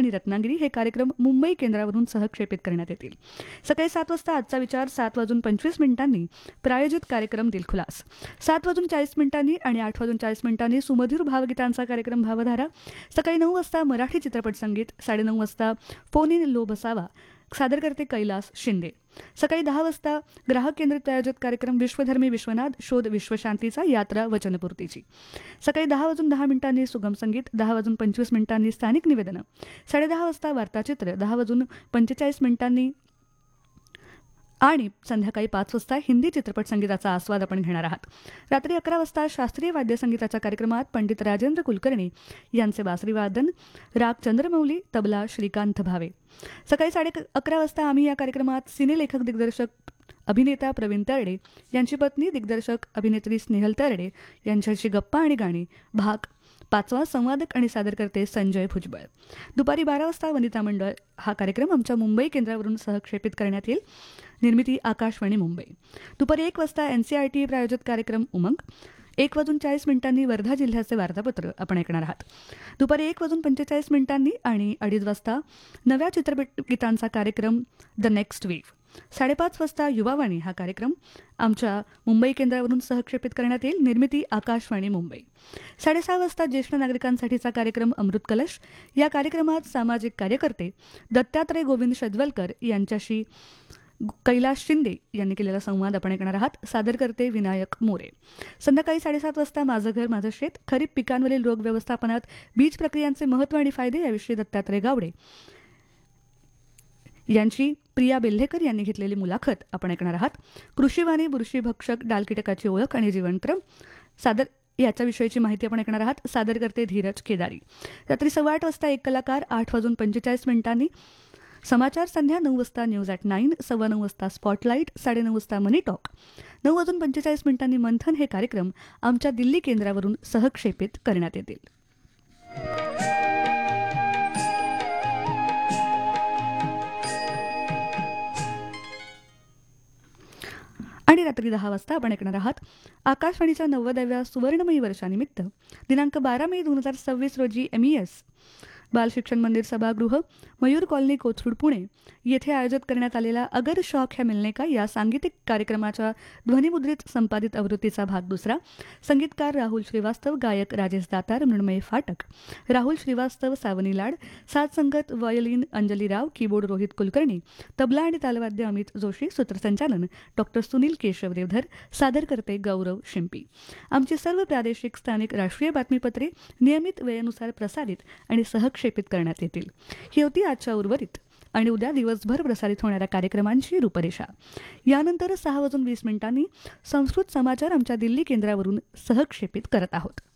आणि रत्नागिरी हे कार्यक्रम मुंबई केंद्रावरून सहक्षेपित करण्यात येतील. सकाळी 7 वाजता आजचा विचार 7:25 प्रायोजित कार्यक्रम दिलखुलास. 7:40 आणि 8:40 सुमधुर भावगीतांचा कार्यक्रम भावधारा. सकाळी 9 वाजता मराठी चित्रपट संगीत. 9:30 वाजता फोन इन लो बसावा, सादर करते कैलास शिंदे. सकाळी 10 वाजता ग्राहक केंद्रित प्रायोजित कार्यक्रम विश्वधर्मी विश्वनाथ शोध विश्वशांतीचा यात्रा वचनपूर्तीची. सकाळी 10:10 सुगम संगीत. 10:25 स्थानिक निवेदनं. 10:30 वाजता वार्ताचित्र. 10:45 आणि संध्याकाळी 5 वाजता हिंदी चित्रपट संगीताचा आस्वाद आपण घेणार आहात. रात्री 11 वाजता शास्त्रीय वाद्यसंगीताच्या कार्यक्रमात पंडित राजेंद्र कुलकर्णी यांचे बासरी वादन, राग चंद्रमौली, तबला श्रीकांत भावे. सकाळी 11:30 वाजता आम्ही या कार्यक्रमात सिनेलेखक दिग्दर्शक अभिनेता प्रवीण तरडे यांची पत्नी दिग्दर्शक अभिनेत्री स्नेहल तरडे यांच्याशी गप्पा आणि गाणी भाग 5वा संवादक आणि सादरकर्ते संजय भुजबळ. दुपारी 12 वाजता वनिता मंडळ हा कार्यक्रम आमच्या मुंबई केंद्रावरून सहक्षेपित करण्यात येईल. निर्मिती आकाशवाणी मुंबई. दुपारी 1 वाजता NCERT प्रायोजित कार्यक्रम उमंग. 1:40 वर्धा जिल्ह्याचे वार्तापत्र आपण ऐकणार आहात. दुपारी 1:45 आणि 2:30 वाजता नव्या चित्रपट गीतांचा कार्यक्रम द नेक्स्ट वेव्ह. 5:30 वाजता युवावाणी हा कार्यक्रम आमच्या मुंबई केंद्रावरून सहक्षेपित करण्यात येईल. निर्मिती आकाशवाणी मुंबई. 6:30 वाजता ज्येष्ठ नागरिकांसाठीचा कार्यक्रम अमृत कलश. या कार्यक्रमात सामाजिक कार्यकर्ते दत्तात्रय गोविंद शद्वलकर यांच्याशी कैलास शिंदे यांनी केलेला संवाद आपण ऐकणार आहात. सादर करते विनायक मोरे. संध्याकाळी 7:30 वाजता माझं घर माझं शेत, खरीप पिकांवरील रोग व्यवस्थापनात बीज प्रक्रियांचे महत्त्व आणि फायदे याविषयी दत्तात्रय गावडे यांची प्रिया बेल्हेकर यांनी घेतलेली मुलाखत आपण ऐकणार आहात. कृषीवाणी बुरशीभक्षक डालकीटकाची ओळख आणि जीवनक्रम याच्याविषयीची माहिती आपण ऐकणार आहात. सादर करते धीरज केदारी. रात्री 8:15 वाजता एक कलाकार. 8:45 समाचार संध्या. 9 वाजता न्यूज ॲट 9. 9:15 वाजता स्पॉटलाईट. 9:30 वाजता मनी टॉक. 9:45 मंथन हे कार्यक्रम आमच्या दिल्ली केंद्रावरून सहक्षेपित करण्यात येतील. आणि रात्री 10 वाजता आपण ऐकणार आहात आकाशवाणीच्या 90व्या सुवर्णमयी वर्षानिमित्त दिनांक 12 मे 2026 रोजी MES बालशिक्षण मंदिर सभागृह मयूर कॉलनी कोथरूड पुणे येथे आयोजित करण्यात आलेला अगर शौक है मिलने का या सांगीतिक कार्यक्रमाच्या ध्वनिमुद्रित संपादित आवृत्तीचा भाग 2. संगीतकार राहुल श्रीवास्तव, गायक राजेश दातार, मृण्मय फाटक, राहुल श्रीवास्तव सावनी लाड, साथ संगत व्हायोलिन अंजली राव, कीबोर्ड रोहित कुलकर्णी, तबला आणि तालवाद्य अमित जोशी, सूत्रसंचालन डॉक्टर सुनील केशव देवधर, सादर करते गौरव शिंपी. आमची सर्व प्रादेशिक स्थानिक राष्ट्रीय बातमीपत्रे नियमित वेळेनुसार प्रसारित आणि सहक्षेपित करण्यात येतील. ही होती आजच्या उर्वरित आणि उद्या दिवसभर प्रसारित होणाऱ्या कार्यक्रमांची रूपरेषा. यानंतर 6:20 संस्कृत समाचार आमच्या दिल्ली केंद्रावरून सहक्षेपित करत आहोत.